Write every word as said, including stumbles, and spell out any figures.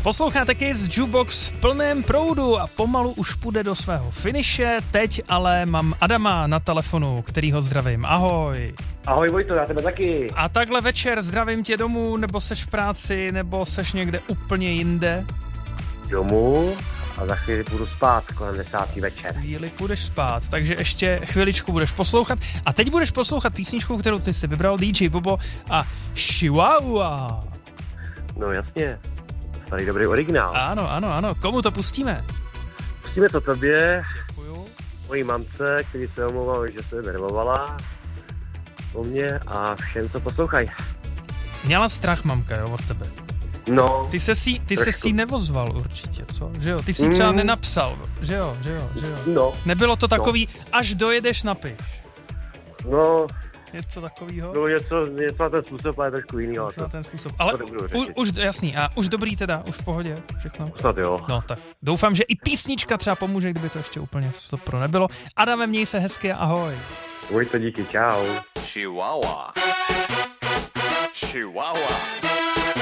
Posloucháte Kiss Jukebox v plném proudu a pomalu už půjde do svého finiše. Teď ale mám Adama na telefonu, kterýho zdravím. Ahoj. Ahoj Vojto, já tebe taky. A takhle večer zdravím tě domů, nebo seš v práci, nebo seš někde úplně jinde? Domů a za chvíli půjdu spát kolem desátý večer. Chvíli půjdeš spát, takže ještě chviličku budeš poslouchat. A teď budeš poslouchat písničku, kterou ty si vybral, D J Bobo a Chihuahua. No jasně, starý dobrý originál. Ano, ano, ano. Komu to pustíme? Pustíme to tobě, Děkuju. mojí mamce, který se omlouval, že se nervovala o mě a všem, co poslouchají. Měla strach mamka, jo, od tebe. No. Ty se si, ty se si nevozval určitě, co? Že jo? Ty si třeba mm. nenapsal, že jo, že jo, že jo. No. Nebylo to takový, no. Až dojedeš, napiš. No. Něco takovýho? Bylo něco, něco na ten způsob, ale trošku jinýho. Něco na ten způsob. Ale u, už, jasný, a už dobrý teda, už v pohodě, všechno. Snad jo. No tak, doufám, že i písnička třeba pomůže, kdyby to ještě úplně stopro nebylo. Adame, měj se hezky a ahoj. Vojto, díky, čau. Chihuahua. Chihuahua.